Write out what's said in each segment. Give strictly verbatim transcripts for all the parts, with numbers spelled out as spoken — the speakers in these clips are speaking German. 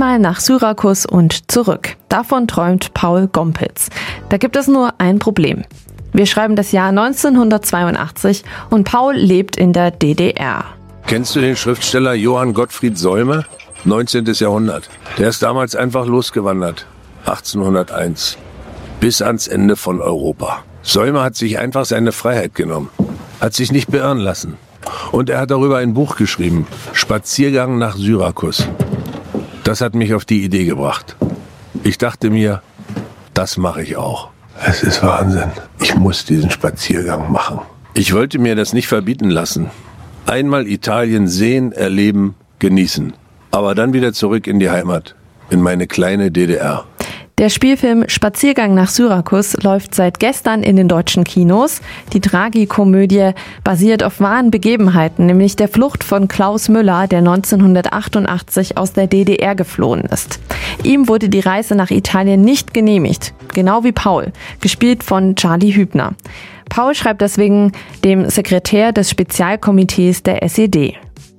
Einmal nach Syrakus und zurück. Davon träumt Paul Gompitz. Da gibt es nur ein Problem. Wir schreiben das Jahr neunzehnhundertzweiundachtzig und Paul lebt in der D D R. Kennst du den Schriftsteller Johann Gottfried Säume? neunzehntes Jahrhundert. Der ist damals einfach losgewandert. achtzehnhunderteins. Bis ans Ende von Europa. Säume hat sich einfach seine Freiheit genommen. Hat sich nicht beirren lassen. Und er hat darüber ein Buch geschrieben. Spaziergang nach Syrakus. Das hat mich auf die Idee gebracht. Ich dachte mir, das mache ich auch. Es ist Wahnsinn. Ich muss diesen Spaziergang machen. Ich wollte mir das nicht verbieten lassen. Einmal Italien sehen, erleben, genießen. Aber dann wieder zurück in die Heimat, in meine kleine D D R. Der Spielfilm Spaziergang nach Syrakus läuft seit gestern in den deutschen Kinos. Die Tragikomödie basiert auf wahren Begebenheiten, nämlich der Flucht von Klaus Müller, der neunzehnhundertachtundachtzig aus der D D R geflohen ist. Ihm wurde die Reise nach Italien nicht genehmigt, genau wie Paul, gespielt von Charlie Hübner. Paul schreibt deswegen dem Sekretär des Spezialkomitees der S E D.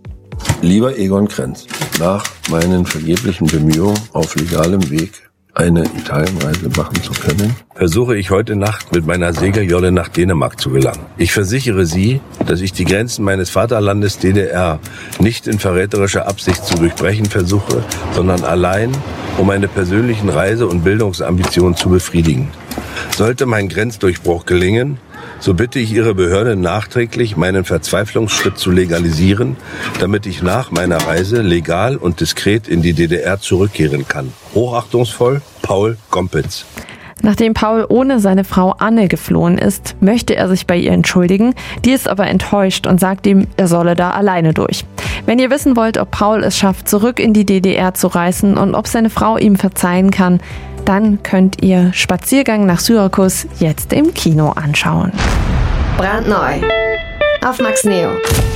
Lieber Egon Krenz, nach meinen vergeblichen Bemühungen auf legalem Weg eine Italienreise machen zu können, versuche ich heute Nacht mit meiner Segeljolle nach Dänemark zu gelangen. Ich versichere Sie, dass ich die Grenzen meines Vaterlandes D D R nicht in verräterischer Absicht zu durchbrechen versuche, sondern allein, um meine persönlichen Reise- und Bildungsambitionen zu befriedigen. Sollte mein Grenzdurchbruch gelingen, so bitte ich Ihre Behörde nachträglich, meinen Verzweiflungsschritt zu legalisieren, damit ich nach meiner Reise legal und diskret in die D D R zurückkehren kann. Hochachtungsvoll, Paul Gompitz. Nachdem Paul ohne seine Frau Anne geflohen ist, möchte er sich bei ihr entschuldigen. Die ist aber enttäuscht und sagt ihm, er solle da alleine durch. Wenn ihr wissen wollt, ob Paul es schafft, zurück in die D D R zu reisen und ob seine Frau ihm verzeihen kann, dann könnt ihr Spaziergang nach Syrakus jetzt im Kino anschauen. Brandneu auf Max Neo.